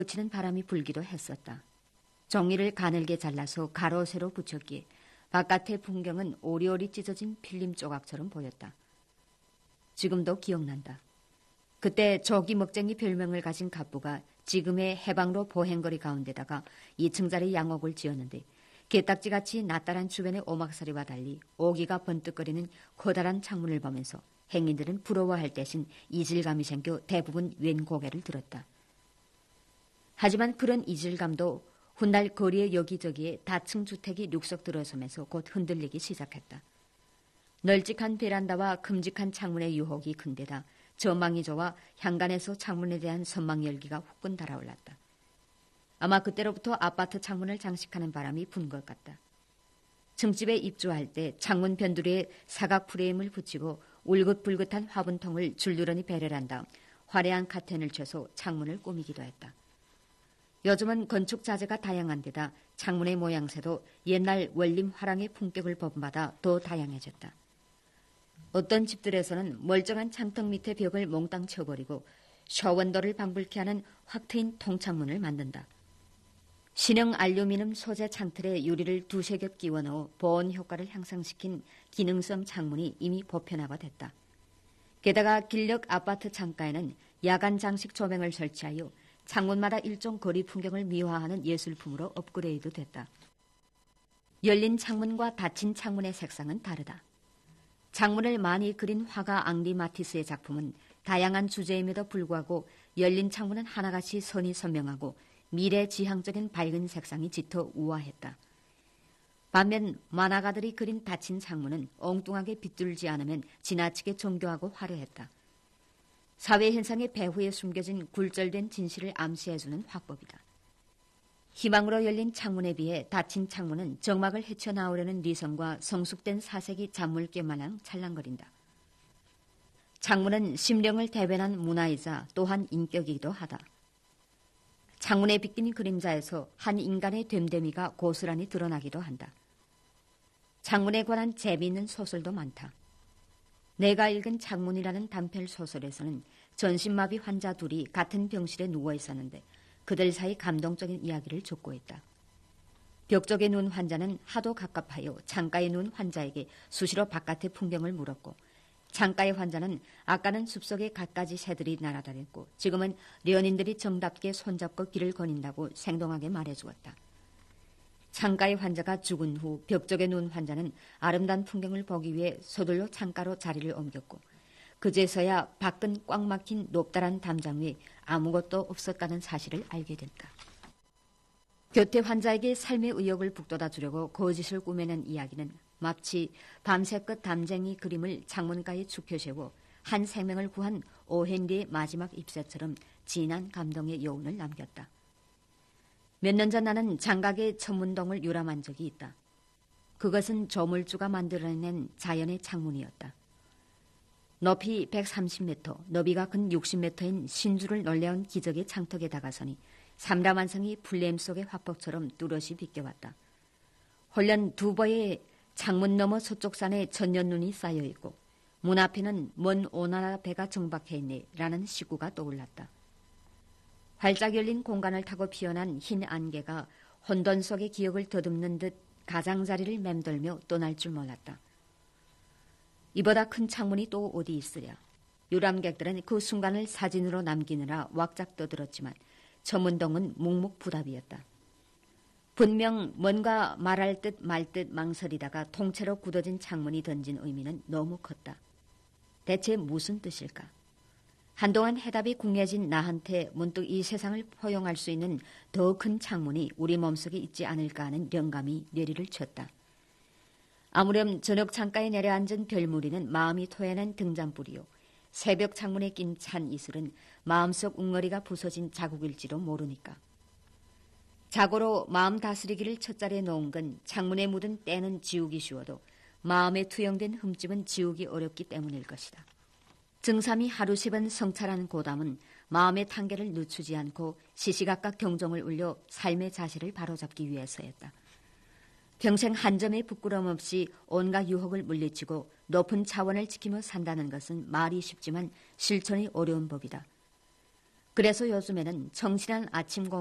치는 바람이 불기도 했었다. 종이를 가늘게 잘라서 가로 세로 붙였기에 바깥의 풍경은 오리오리 찢어진 필름 조각처럼 보였다. 지금도 기억난다. 그때 조기 먹쟁이 별명을 가진 갑부가 지금의 해방로 보행거리 가운데다가 2층짜리 양옥을 지었는데 개딱지같이 낯달한 주변의 오막살이와 달리 오기가 번뜩거리는 커다란 창문을 보면서 행인들은 부러워할 대신 이질감이 생겨 대부분 웬 고개를 들었다. 하지만 그런 이질감도 훗날 거리의 여기저기에 다층 주택이 룩석 들어서면서 곧 흔들리기 시작했다. 널찍한 베란다와 큼직한 창문의 유혹이 큰데다 전망이 좋아 현관에서 창문에 대한 선망 열기가 후끈 달아올랐다. 아마 그때로부터 아파트 창문을 장식하는 바람이 분 것 같다. 층집에 입주할 때 창문 변두리에 사각 프레임을 붙이고 울긋불긋한 화분통을 줄두러니 배려한 다음 화려한 카텐을 쳐서 창문을 꾸미기도 했다. 요즘은 건축 자재가 다양한 데다 창문의 모양새도 옛날 원림 화랑의 품격을 본받아 더 다양해졌다. 어떤 집들에서는 멀쩡한 창턱 밑에 벽을 몽땅 쳐버리고 쇼원도를 방불케 하는 확 트인 통창문을 만든다. 신형 알루미늄 소재 창틀에 유리를 두세 겹 끼워 넣어 보온 효과를 향상시킨 기능성 창문이 이미 보편화가 됐다. 게다가 길역 아파트 창가에는 야간 장식 조명을 설치하여 창문마다 일종 거리 풍경을 미화하는 예술품으로 업그레이드 됐다. 열린 창문과 닫힌 창문의 색상은 다르다. 창문을 많이 그린 화가 앙리 마티스의 작품은 다양한 주제임에도 불구하고 열린 창문은 하나같이 선이 선명하고 미래지향적인 밝은 색상이 짙어 우아했다. 반면 만화가들이 그린 닫힌 창문은 엉뚱하게 비뚤지 않으면 지나치게 정교하고 화려했다. 사회 현상의 배후에 숨겨진 굴절된 진실을 암시해주는 화법이다. 희망으로 열린 창문에 비해 닫힌 창문은 정막을 헤쳐나오려는 리성과 성숙된 사색이 잔물개 마냥 찰랑거린다. 창문은 심령을 대변한 문화이자 또한 인격이기도 하다. 창문에 비낀 그림자에서 한 인간의 됨됨이가 고스란히 드러나기도 한다. 창문에 관한 재미있는 소설도 많다. 내가 읽은 창문이라는 단편 소설에서는 전신마비 환자 둘이 같은 병실에 누워 있었는데 그들 사이 감동적인 이야기를 줬고있다. 벽 쪽에 누운 환자는 하도 갑갑하여 창가에 누운 환자에게 수시로 바깥의 풍경을 물었고 창가의 환자는 아까는 숲속에 갖가지 새들이 날아다녔고 지금은 연인들이 정답게 손잡고 길을 거닌다고 생동하게 말해주었다. 창가의 환자가 죽은 후 벽 쪽에 누운 환자는 아름다운 풍경을 보기 위해 서둘러 창가로 자리를 옮겼고 그제서야 밖은 꽉 막힌 높다란 담장 위에 아무것도 없었다는 사실을 알게 됐다. 교태 환자에게 삶의 의욕을 북돋아 주려고 거짓을 꾸며낸 이야기는 마치 밤새껏 담쟁이 그림을 창문가에 죽혀 세워 한 생명을 구한 오헨리의 마지막 입새처럼 진한 감동의 여운을 남겼다. 몇 년 전 나는 장각의 천문동을 유람한 적이 있다. 그것은 조물주가 만들어낸 자연의 창문이었다. 높이 130m, 너비가 근 60m인 신주를 놀래운 기적의 창턱에 다가서니 삼라만성이 풀냄 속의 화폭처럼 뚜렷이 비껴왔다. 홀련 두보의 창문 너머 서쪽 산에 천년눈이 쌓여있고 문 앞에는 먼 오나라 배가 정박해 있네 라는 시구가 떠올랐다. 활짝 열린 공간을 타고 피어난 흰 안개가 혼돈 속의 기억을 더듬는 듯 가장자리를 맴돌며 떠날 줄 몰랐다. 이보다 큰 창문이 또 어디 있으랴. 유람객들은 그 순간을 사진으로 남기느라 왁작 떠들었지만 천문동은 묵묵부답이었다. 분명 뭔가 말할 듯 말 듯 망설이다가 통째로 굳어진 창문이 던진 의미는 너무 컸다. 대체 무슨 뜻일까? 한동안 해답이 궁해진 나한테 문득 이 세상을 포용할 수 있는 더 큰 창문이 우리 몸속에 있지 않을까 하는 영감이 뇌리를 쳤다. 아무렴 저녁 창가에 내려앉은 별무리는 마음이 토해낸 등잔불이요. 새벽 창문에 낀 찬 이슬은 마음속 웅어리가 부서진 자국일지도 모르니까. 자고로 마음 다스리기를 첫자리에 놓은 건 창문에 묻은 때는 지우기 쉬워도 마음에 투영된 흠집은 지우기 어렵기 때문일 것이다. 증삼이 하루 10은 성찰하는 고담은 마음의 탄계를 늦추지 않고 시시각각 경종을 울려 삶의 자세를 바로잡기 위해서였다. 평생 한 점의 부끄럼 없이 온갖 유혹을 물리치고 높은 차원을 지키며 산다는 것은 말이 쉽지만 실천이 어려운 법이다. 그래서 요즘에는 정실한 아침